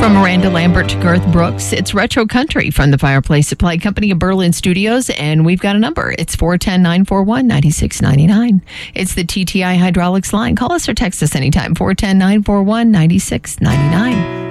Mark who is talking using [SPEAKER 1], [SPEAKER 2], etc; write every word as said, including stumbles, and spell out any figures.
[SPEAKER 1] From Miranda Lambert to Garth Brooks, it's Retro Country from the Fireplace Supply Company of Berlin Studios, and we've got a number. It's four one zero, nine four one, nine six nine nine. It's the T T I Hydraulics line. Call us or text us anytime, four one zero, nine four one, nine six nine nine.